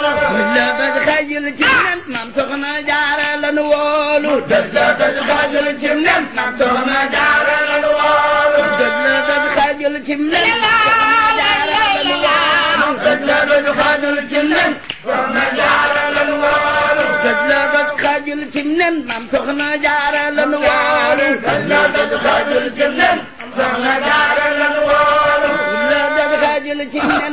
la daj xajul ci nen maam soxna jaara lanu wóolu la daj xajul ci nen maam soxna jaara lanu wóolu la daj xajul ci nen la daj xajul ci nen soxna jaara lanu wóolu la daj xajul ci nen maam soxna jaara lanu wóolu la daj xajul ci nen soxna jaara lanu wóolu la daj xajul ci nen